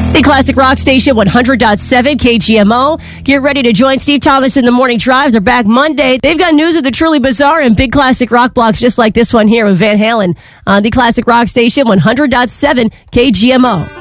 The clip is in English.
The Classic Rock Station 100.7 KGMO. Get ready to join Steve Thomas in the Morning Drive. They're back Monday. They've got news of the truly bizarre and big classic rock blocks just like this one here with Van Halen on the Classic Rock Station 100.7 KGMO.